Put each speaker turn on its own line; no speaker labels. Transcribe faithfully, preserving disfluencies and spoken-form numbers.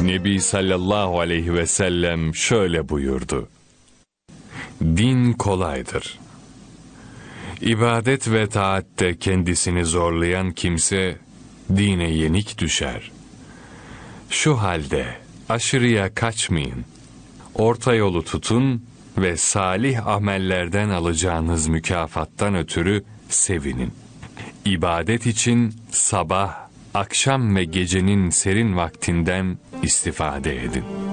Nebi sallallahu aleyhi ve sellem şöyle buyurdu: Din kolaydır. İbadet ve taatte kendisini zorlayan kimse dine yenik düşer. Şu halde aşırıya kaçmayın. Orta yolu tutun ve salih amellerden alacağınız mükafattan ötürü sevinin. İbadet için sabah, akşam ve gecenin serin vaktinden istifade edin.